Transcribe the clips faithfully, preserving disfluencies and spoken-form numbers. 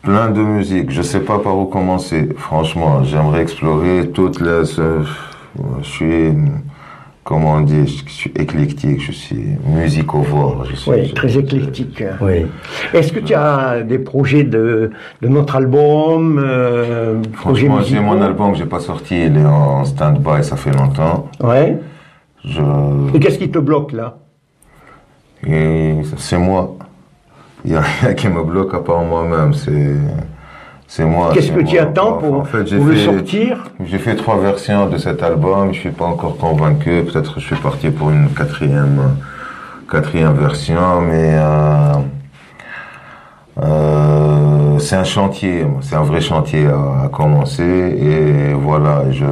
Plein de musique. Je sais pas par où commencer. Franchement, j'aimerais explorer toutes les... Je suis... Comment on dit, je suis éclectique, je suis musicovore. Je suis, oui, je, très je, éclectique. Je, oui. Est-ce que tu as des projets de, de notre album euh, Franchement, j'ai mon album que j'ai pas sorti, il est en stand-by, ça fait longtemps. Ouais. Je... Et qu'est-ce qui te bloque là? Et c'est moi. Il n'y a rien qui me bloque à part moi-même. C'est... C'est moi. Qu'est-ce que moi. tu attends pour, en fait, pour fait, le sortir? J'ai fait trois versions de cet album, je suis pas encore convaincu. Peut-être que je suis parti pour une quatrième, quatrième version, mais euh, euh, c'est un chantier, c'est un vrai chantier à, à commencer. Et voilà, je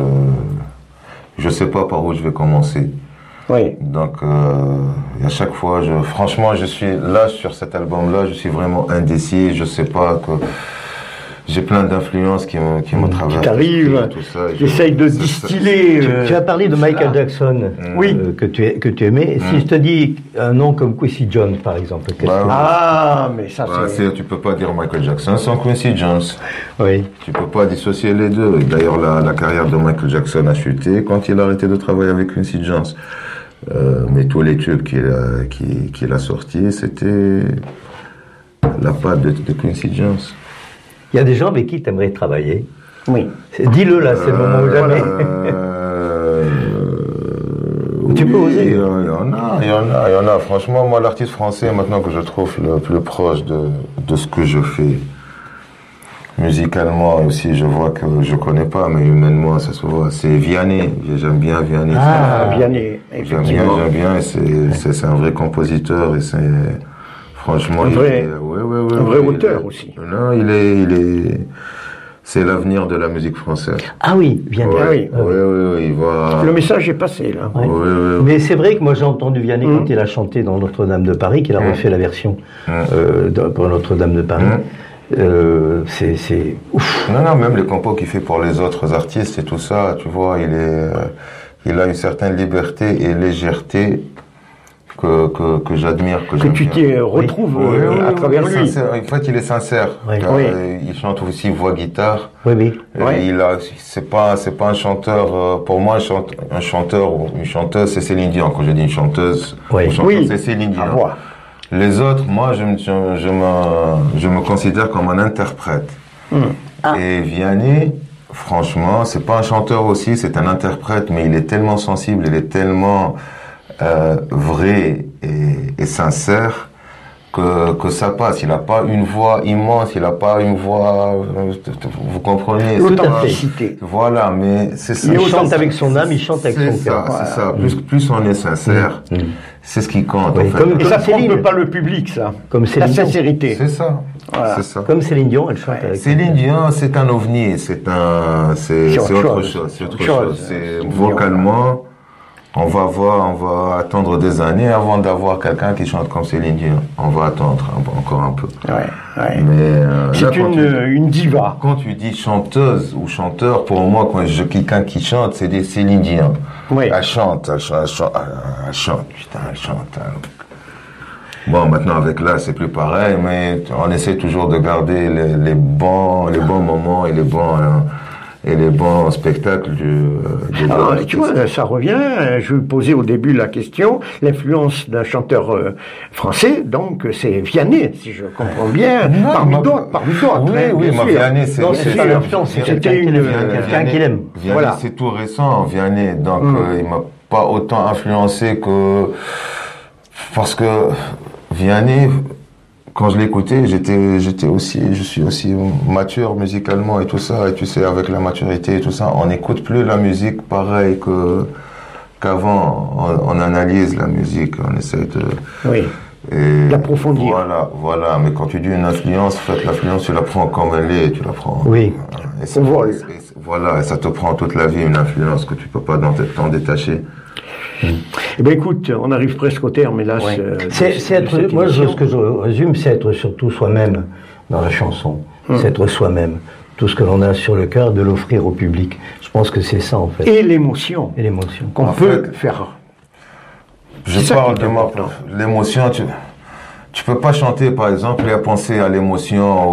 je sais pas par où je vais commencer. Oui. Donc euh, à chaque fois, je, franchement, je suis là sur cet album-là, je suis vraiment indécis. Je sais pas que j'ai plein d'influences qui me, qui me traversent. Qui t'arrivent, tu essayes de distiller. Tu, euh, tu as parlé de Michael cela. Jackson, mmh. oui. euh, que, tu, que tu aimais. Mmh. Si je te dis un nom comme Quincy Jones, par exemple, qu'est-ce bah, que Ah, mais ça bah, c'est... c'est... Tu peux pas dire Michael Jackson sans Quincy Jones. Oui. Tu peux pas dissocier les deux. D'ailleurs, la, la carrière de Michael Jackson a chuté quand il a arrêté de travailler avec Quincy Jones. Euh, mais tous les tubes qu'il a, qu'il, qu'il a sortis, c'était la patte de, de Quincy Jones. Il y a des gens avec qui tu aimerais travailler. Oui. Dis-le là, c'est euh, le moment ou jamais. Euh, tu oui, peux oser. Il y en a, il y en a, il y en a. Franchement, moi, l'artiste français, maintenant que je trouve le plus proche de, de ce que je fais, musicalement aussi, je vois que je connais pas, mais humainement, ça se voit. C'est Vianney. J'aime bien Vianney. Ah, Vianney. J'aime bien, j'aime bien. Et c'est, c'est, c'est un vrai compositeur et c'est... Franchement, un vrai, il est, ouais, ouais, ouais, un vrai ouais, auteur il est, aussi. Non, il est, il est, c'est l'avenir de la musique française. Ah oui, Vianney. Ouais, ah oui, oui, oui, oui, oui, il va. Le message est passé là. Ouais. Ouais, ouais, ouais. Mais c'est vrai que moi j'ai entendu Vianney mmh. quand il a chanté dans Notre-Dame de Paris, qu'il a mmh. refait la version mmh. euh, pour Notre-Dame de Paris. Mmh. Euh, c'est, c'est ouf. Non, non, même les compos qu'il fait pour les autres artistes et tout ça, tu vois, il est, euh, il a une certaine liberté et légèreté. Que, que, que j'admire, que, que tu t'y retrouves oui. euh, oui, à oui, travers oui, lui. Sincère. En fait, il est sincère. Oui. Car, oui. euh, il chante aussi voix-guitare. Oui, oui. Et il a, c'est pas, c'est pas un chanteur. Euh, pour moi, un chanteur, un chanteur ou une chanteuse, c'est Céline Dion. Quand je dis une chanteuse, oui. une chanteuse, oui. c'est Céline Dion. Ah, les autres, moi, je me, je, je me, je me considère comme un interprète. Mm. Ah. Et Vianney, franchement, c'est pas un chanteur aussi, c'est un interprète, mais il est tellement sensible, il est tellement Euh, vrai et, et sincère que, que ça passe. Il n'a pas une voix immense, il n'a pas une voix, vous comprenez, l'authenticité. Voilà, mais c'est ça. Il chante avec son âme, il chante avec son cœur. C'est ça. Plus, plus on est sincère, mmh. c'est ce qui compte. Oui, en fait. Comme, et ça ne trompe pas le public, ça. Comme la sincérité. C'est ça. Voilà. C'est ça. Comme Céline Dion, elle chante ouais. avec. Céline Dion, c'est un ovni, c'est un, c'est, c'est, c'est autre chose. chose. C'est autre chose. chose. C'est vocalement. On va voir, on va attendre des années avant d'avoir quelqu'un qui chante comme Céline Dion. On va attendre un, encore un peu. Ouais, ouais. Mais euh, c'est là, une, tu, une diva. Quand tu dis chanteuse ou chanteur, pour moi, quand je quelqu'un qui chante, c'est des Céline Dion. Oui. Elle chante, elle chante, elle chante, elle chante, putain, elle chante. Elle... Bon, maintenant avec là, c'est plus pareil, mais on essaie toujours de garder les, les bons, les bons moments et les bons. Hein, et les bons spectacles du, euh, Alors, tu vois, ça revient, je vous posais au début la question, l'influence d'un chanteur euh, français, donc c'est Vianney, si je comprends bien, non, parmi d'autres, parmi d'autres. Oui, hein, oui, mais Vianney, c'est, non, c'est, c'est pas l'influence, c'est quelqu'un, une, quelqu'un qu'il aime. Vianney, voilà. C'est tout récent, Vianney, donc mm. euh, il m'a pas autant influencé que... Parce que Vianney... Quand je l'écoutais, j'étais, j'étais aussi, je suis aussi mature musicalement et tout ça. Et tu sais, avec la maturité et tout ça, on n'écoute plus la musique pareil que, qu'avant. On, on analyse la musique, on essaie de... Oui. Et d'approfondir. Voilà, voilà. Mais quand tu dis une influence, en fait, l'influence, tu la prends comme elle est, tu la prends. Oui. Et ça, voilà. Et, voilà, et ça te prend toute la vie, une influence que tu peux pas t'en détacher. Eh ben écoute, on arrive presque au terme, hélas. Ouais. Euh, c'est, c'est être, moi, je, ce que je résume, c'est être surtout soi-même dans la chanson. Hum. C'est être soi-même. Tout ce que l'on a sur le cœur, de l'offrir au public. Je pense que c'est ça, en fait. Et l'émotion. Et l'émotion. Qu'on en peut fait, faire. Je c'est parle de ma, l'émotion. Tu, tu peux pas chanter, par exemple, et penser à l'émotion.